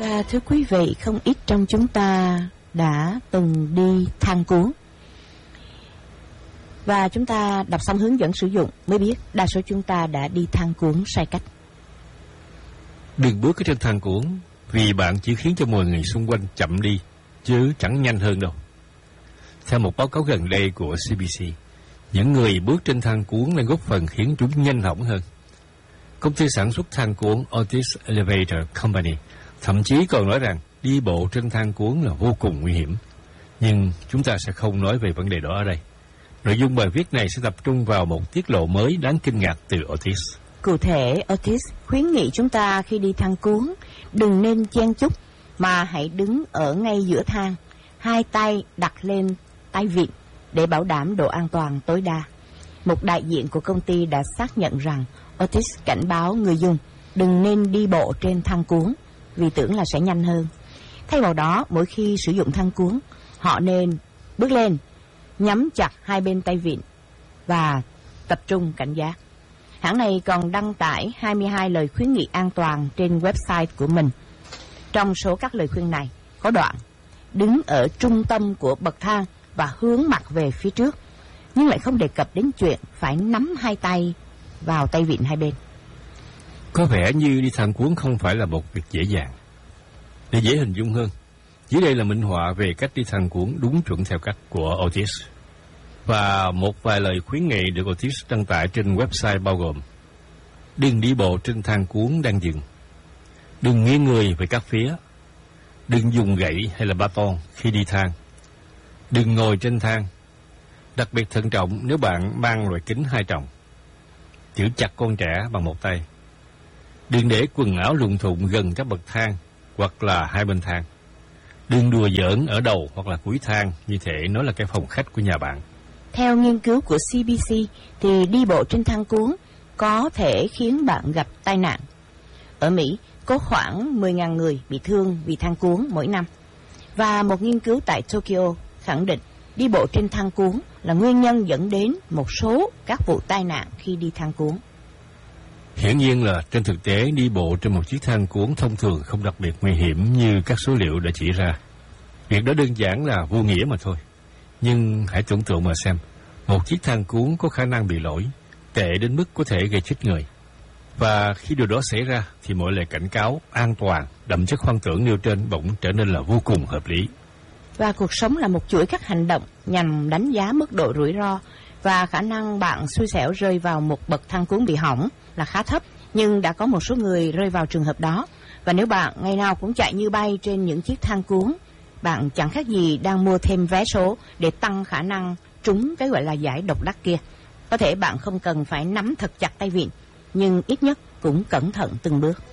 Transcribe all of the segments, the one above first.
Và thưa quý vị, không ít trong chúng ta đã từng đi thang cuốn. Và chúng ta đọc xong hướng dẫn sử dụng mới biết đa số chúng ta đã đi thang cuốn sai cách. Đừng bước ở trên thang cuốn, vì bạn chỉ khiến cho mọi người xung quanh chậm đi, chứ chẳng nhanh hơn đâu. Theo một báo cáo gần đây của CBC, những người bước trên thang cuốn đang góp phần khiến chúng nhanh hỏng hơn. Công ty sản xuất thang cuốn Otis Elevator Company thậm chí còn nói rằng đi bộ trên thang cuốn là vô cùng nguy hiểm. Nhưng chúng ta sẽ không nói về vấn đề đó ở đây. Nội dung bài viết này sẽ tập trung vào một tiết lộ mới đáng kinh ngạc từ Otis. Cụ thể, Otis khuyến nghị chúng ta khi đi thang cuốn đừng nên chen chúc, mà hãy đứng ở ngay giữa thang, hai tay đặt lên tay vịn để bảo đảm độ an toàn tối đa. Một đại diện của công ty đã xác nhận rằng Otis cảnh báo người dùng đừng nên đi bộ trên thang cuốn vì tưởng là sẽ nhanh hơn. Thay vào đó, mỗi khi sử dụng thang cuốn, họ nên bước lên, nhắm chặt hai bên tay vịn và tập trung cảnh giác. Hãng này còn đăng tải 22 lời khuyến nghị an toàn trên website của mình. Trong số các lời khuyên này có đoạn đứng ở trung tâm của bậc thang và hướng mặt về phía trước, nhưng lại không đề cập đến chuyện phải nắm hai tay vào tay vịn hai bên. Có vẻ như đi thang cuốn không phải là một việc dễ dàng. Để dễ hình dung hơn, dưới đây là minh họa về cách đi thang cuốn đúng chuẩn theo cách của Otis. Và một vài lời khuyến nghị được Otis đăng tải trên website bao gồm: đừng đi bộ trên thang cuốn đang dừng, đừng nghiêng người về các phía, đừng dùng gậy hay là baton khi đi thang, đừng ngồi trên thang, đặc biệt thận trọng nếu bạn mang loại kính 2 tròng, giữ chặt con trẻ bằng một tay, đừng để quần áo lùng thùng gần các bậc thang hoặc là hai bên thang, đừng đùa giỡn ở đầu hoặc là cuối thang như thể nó là cái phòng khách của nhà bạn. Theo nghiên cứu của CBC thì đi bộ trên thang cuốn có thể khiến bạn gặp tai nạn. Ở Mỹ có khoảng 10.000 người bị thương vì thang cuốn mỗi năm. Và một nghiên cứu tại Tokyo khẳng định đi bộ trên thang cuốn là nguyên nhân dẫn đến một số các vụ tai nạn khi đi thang cuốn. Hiển nhiên là trên thực tế đi bộ trên một chiếc thang cuốn thông thường không đặc biệt nguy hiểm như các số liệu đã chỉ ra. Việc đó đơn giản là vô nghĩa mà thôi. Nhưng hãy tưởng tượng mà xem, một chiếc thang cuốn có khả năng bị lỗi, tệ đến mức có thể gây chết người. Và khi điều đó xảy ra thì mọi lời cảnh cáo an toàn, đậm chất hoang tưởng nêu trên bỗng trở nên là vô cùng hợp lý. Và cuộc sống là một chuỗi các hành động nhằm đánh giá mức độ rủi ro, và khả năng bạn xui xẻo rơi vào một bậc thang cuốn bị hỏng là khá thấp, nhưng đã có một số người rơi vào trường hợp đó. Và nếu bạn ngày nào cũng chạy như bay trên những chiếc thang cuốn, bạn chẳng khác gì đang mua thêm vé số để tăng khả năng trúng cái gọi là giải độc đắc kia. Có thể bạn không cần phải nắm thật chặt tay vịn, nhưng ít nhất cũng cẩn thận từng bước.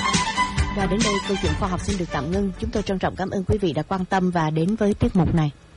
Và đến đây câu chuyện khoa học xin được tạm ngưng. Chúng tôi trân trọng cảm ơn quý vị đã quan tâm và đến với tiết mục này.